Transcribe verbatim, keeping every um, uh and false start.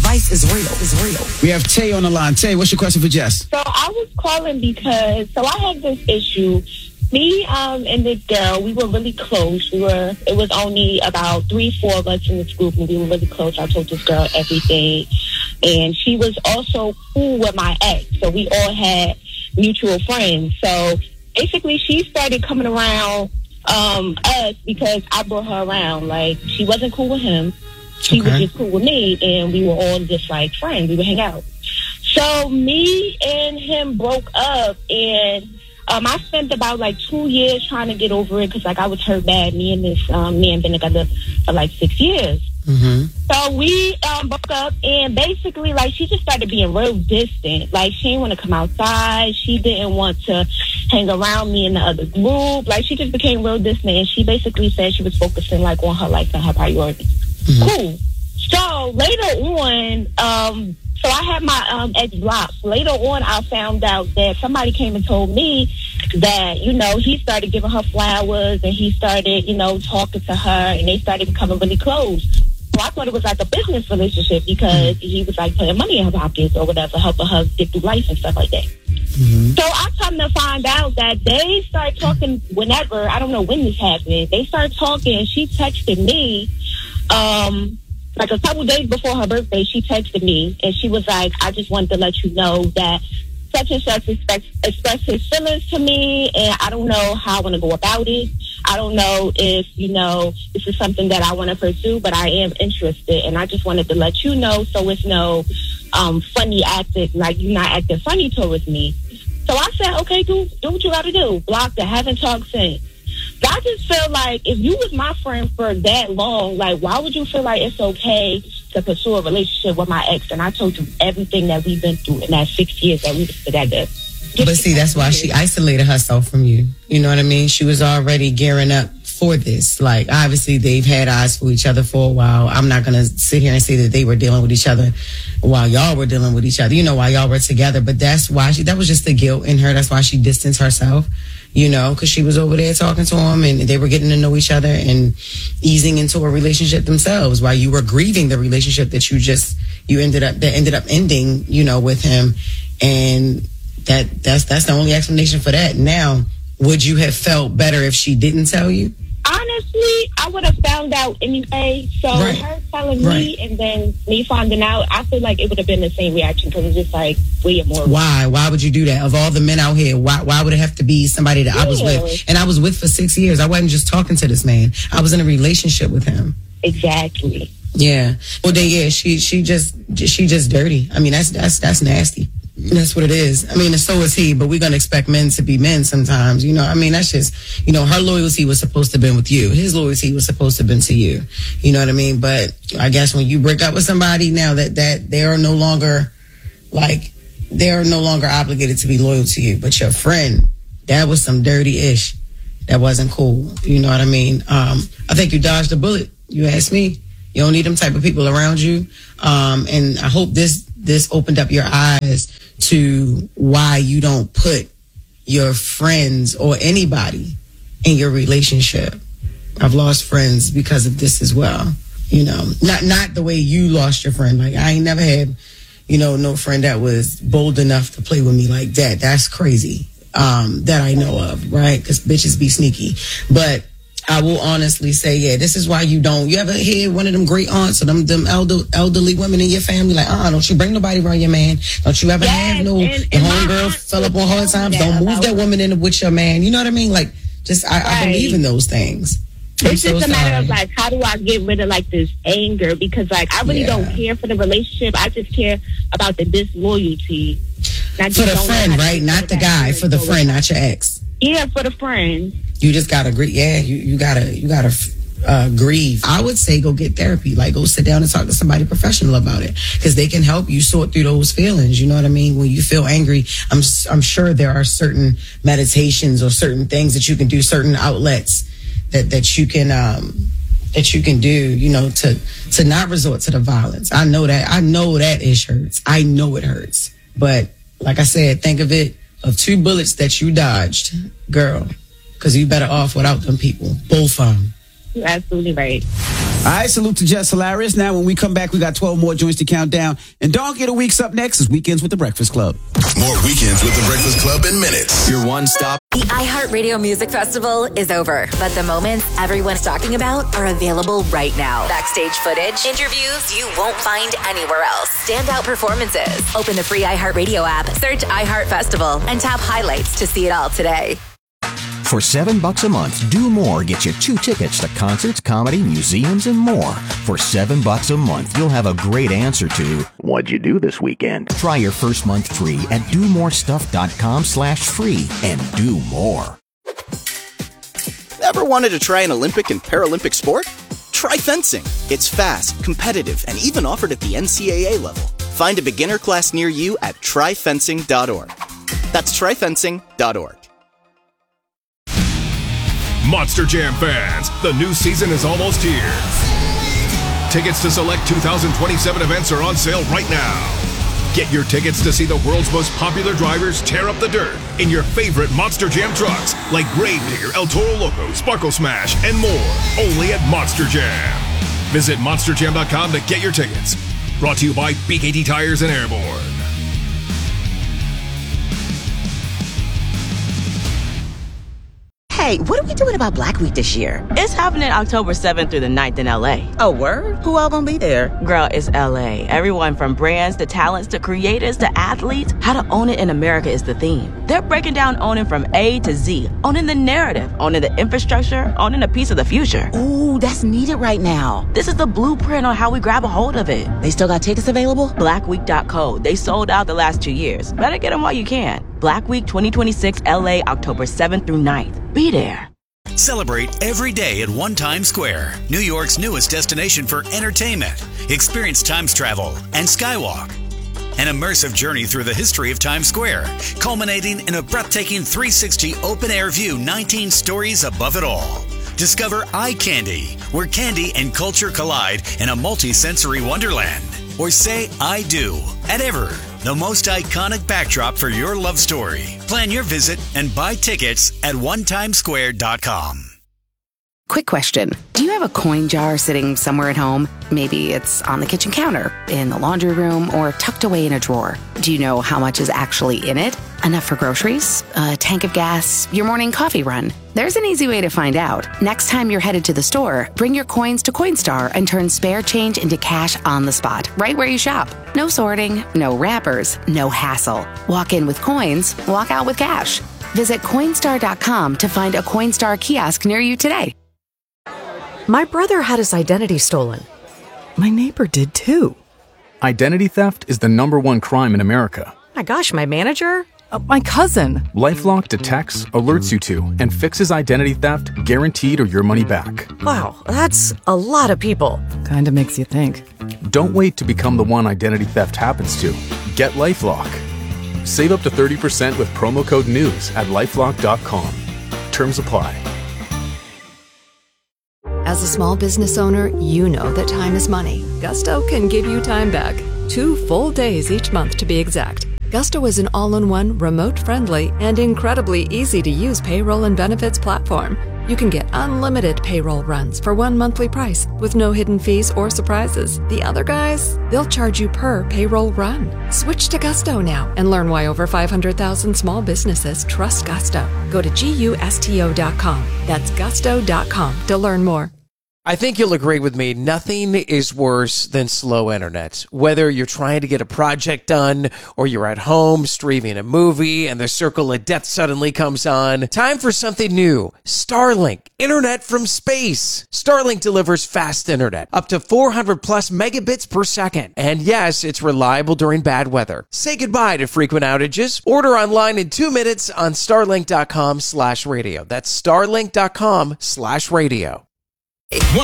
advice is real. Is real. We have Tay on the line. Tay, what's your question for Jess? So I was calling because, so I had this issue. Me um, and this girl, we were really close. We were. It was only about three, four of us in this group, and we were really close. I told this girl everything, and she was also cool with my ex. So we all had mutual friends. So basically, she started coming around um, us because I brought her around. Like, she wasn't cool with him. She okay. was just cool with me, and we were all just like friends. We would hang out. So me and him broke up, and um, I spent about like two years trying to get over it because like I was hurt bad. Me and this um, man been together for like six years. Mm-hmm. So we um, broke up, and basically like she just started being real distant. Like she didn't want to come outside. She didn't want to hang around me in the other group. Like she just became real distant, and she basically said she was focusing like on her life and her priorities. Mm-hmm. Cool. So later on, um, so I had my um, ex blocked. Later on, I found out that somebody came and told me that, you know, he started giving her flowers and he started, you know, talking to her, and they started becoming really close. So I thought it was like a business relationship because mm-hmm. he was like putting money in her pockets or whatever, helping her get through life and stuff like that. Mm-hmm. So I come to find out that they started talking whenever, I don't know when this happened, they started talking, and she texted me, um, like a couple days before her birthday, she texted me, and she was like, I just wanted to let you know that such and such expect, expressed his feelings to me, and I don't know how I want to go about it. I don't know if, you know, this is something that I want to pursue, but I am interested, and I just wanted to let you know so it's no um, funny acting, like you're not acting funny towards me. So I said, okay, do, do what you got to do. Blocked it, haven't talked since. But I just feel like if you was my friend for that long, like, why would you feel like it's okay to pursue a relationship with my ex? And I told you everything that we've been through in that six years that we was together. Just but see, that's why years. She isolated herself from you. You know what I mean? She was already gearing up for this. Like, obviously, they've had eyes for each other for a while. I'm not going to sit here and say that they were dealing with each other while y'all were dealing with each other, you know, while y'all were together. But that's why she, that was just the guilt in her. That's why she distanced herself. You know, because she was over there talking to him, and they were getting to know each other and easing into a relationship themselves while you were grieving the relationship that you just, you ended up, that ended up ending, you know, with him. And that, that's, that's the only explanation for that. Now, would you have felt better if she didn't tell you? Honestly, I would have found out anyway. So right. her telling right. me and then me finding out, I feel like it would have been the same reaction because it's just like way more. Why? Why would you do that? Of all the men out here, why why would it have to be somebody that yeah. I was with? And I was with for six years. I wasn't just talking to this man. I was in a relationship with him. Exactly. Yeah. Well, then, yeah, she she just she just dirty. I mean, that's that's that's nasty. That's what it is. I mean, and so is he, but we're going to expect men to be men sometimes. You know, I mean, that's just, you know, her loyalty was supposed to have been with you. His loyalty was supposed to have been to you. You know what I mean? But I guess when you break up with somebody now that, that they are no longer, like, they're no longer obligated to be loyal to you. But your friend, that was some dirty ish. That wasn't cool. You know what I mean? Um, I think you dodged a bullet. You asked me. You don't need them type of people around you. Um, and I hope this, this opened up your eyes to why you don't put your friends or anybody in your relationship. I've lost friends because of this as well. You know, not not the way you lost your friend. Like, I ain't never had, you know, no friend that was bold enough to play with me like that. That's crazy. Um, that I know of, right? Because bitches be sneaky. But I will honestly say, yeah, this is why you don't. You ever hear one of them great aunts or them, them elder, elderly women in your family like, ah, oh, don't you bring nobody around your man? Don't you ever yes, have no, and, the homegirl fell up on hard times? Don't move that woman in with your man. You know what I mean? Like, just, I, right. I believe in those things. I'm it's so just a matter sorry. of like, how do I get rid of like this anger? Because like, I really yeah. don't care for the relationship. I just care about the disloyalty. For the friend, right? Not the guy. For the friend, not your ex. Yeah, for the friend. You just gotta grieve. Yeah, you, you gotta you gotta uh, grieve. I would say go get therapy. Like, go sit down and talk to somebody professional about it, because they can help you sort through those feelings. You know what I mean? When you feel angry, I'm I'm sure there are certain meditations or certain things that you can do, certain outlets that that you can um that you can do. You know, to to not resort to the violence. I know that. I know that it hurts. I know it hurts. But like I said, think of it of two bullets that you dodged, girl. Because you better off without them people. Both of them. You're absolutely right. All right, salute to Jess Hilarious. Now, when we come back, we got twelve more joints to count down. And Donkey of the Week's up next. It's Weekends with the Breakfast Club. More Weekends with the Breakfast Club in minutes. Your one-stop. The iHeartRadio Music Festival is over, but the moments everyone's talking about are available right now. Backstage footage, interviews you won't find anywhere else, standout performances. Open the free iHeartRadio app, search iHeart Festival, and tap highlights to see it all today. For seven bucks a month, Do More gets you two tickets to concerts, comedy, museums, and more. For seven bucks a month, you'll have a great answer to, what'd you do this weekend? Try your first month free at do more stuff dot com slash free and do more. Ever wanted to try an Olympic and Paralympic sport? Try fencing. It's fast, competitive, and even offered at the N C A A level. Find a beginner class near you at try fencing dot org. That's try fencing dot org. Monster Jam fans, the new season is almost here. Tickets to select two thousand twenty-seven events are on sale right now. Get your tickets to see the world's most popular drivers tear up the dirt in your favorite Monster Jam trucks like Gravedigger, El Toro Loco, Sparkle Smash, and more. Only at Monster Jam. Visit monster jam dot com to get your tickets. Brought to you by B K T Tires and Airborne. Hey, what are we doing about Black Week this year? It's happening October seventh through the ninth in L A. Oh, word? Who all gonna be there? Girl, it's L A. Everyone from brands to talents to creators to athletes. How to own it in America is the theme. They're breaking down owning from A to Z. Owning the narrative, owning the infrastructure, owning a piece of the future. Ooh, that's needed right now. This is the blueprint on how we grab a hold of it. They still got tickets available? black week dot co. They sold out the last two years. Better get them while you can. Black Week twenty twenty-six L A, October seventh through ninth. Be there. Celebrate every day at One Times Square, New York's newest destination for entertainment. Experience Times travel and Skywalk. An immersive journey through the history of Times Square, culminating in a breathtaking three sixty open-air view, nineteen stories above it all. Discover Eye Candy, where candy and culture collide in a multi-sensory wonderland. Or say I do at Ever, the most iconic backdrop for your love story. Plan your visit and buy tickets at one times square dot com. Quick question. Do you have a coin jar sitting somewhere at home? Maybe it's on the kitchen counter, in the laundry room, or tucked away in a drawer. Do you know how much is actually in it? Enough for groceries? A tank of gas? Your morning coffee run? There's an easy way to find out. Next time you're headed to the store, bring your coins to Coinstar and turn spare change into cash on the spot, right where you shop. No sorting, no wrappers, no hassle. Walk in with coins, walk out with cash. Visit Coinstar dot com to find a Coinstar kiosk near you today. My brother had his identity stolen. My neighbor did too. Identity theft is the number one crime in America. My gosh, my manager? Uh, my cousin. LifeLock detects, alerts you to, and fixes identity theft guaranteed or your money back. Wow, that's a lot of people. Kinda makes you think. Don't wait to become the one identity theft happens to. Get LifeLock. Save up to thirty percent with promo code NEWS at lifelock dot com. Terms apply. As a small business owner, you know that time is money. Gusto can give you time back. Two full days each month to be exact. Gusto is an all-in-one, remote-friendly, and incredibly easy-to-use payroll and benefits platform. You can get unlimited payroll runs for one monthly price with no hidden fees or surprises. The other guys, they'll charge you per payroll run. Switch to Gusto now and learn why over five hundred thousand small businesses trust Gusto. Go to gusto dot com. That's gusto dot com to learn more. I think you'll agree with me. Nothing is worse than slow internet. Whether you're trying to get a project done or you're at home streaming a movie and the circle of death suddenly comes on. Time for something new. Starlink. Internet from space. Starlink delivers fast internet. Up to four hundred plus megabits per second. And yes, it's reliable during bad weather. Say goodbye to frequent outages. Order online in two minutes on starlink dot com slash radio. That's starlink dot com slash radio.